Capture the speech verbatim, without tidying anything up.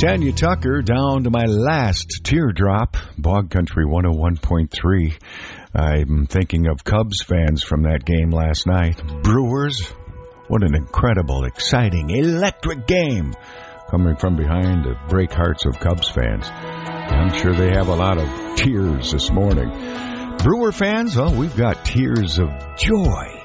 Tanya Tucker down to my last teardrop, Bog Country one oh one point three. I'm thinking of Cubs fans from that game last night. Brewers, what an incredible, exciting, electric game coming from behind to break hearts of Cubs fans. I'm sure they have a lot of tears this morning. Brewer fans, oh, we've got tears of joy